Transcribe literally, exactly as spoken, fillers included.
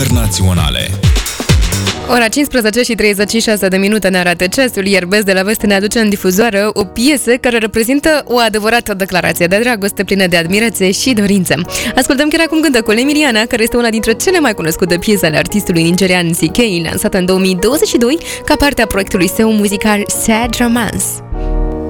internaționale. Ora cincisprezece și treizeci și șase de minute ne arată ceasul, iar Best de la Vest ne aduce în difuzoară o piesă care reprezintă o adevărată declarație de dragoste plină de admirație și dorință. Ascultăm chiar acum Cântă cu Emiliana, care este una dintre cele mai cunoscute piese ale artistului nigerian C K, lansată în două mii douăzeci și doi ca parte a proiectului său muzical Sad Romance.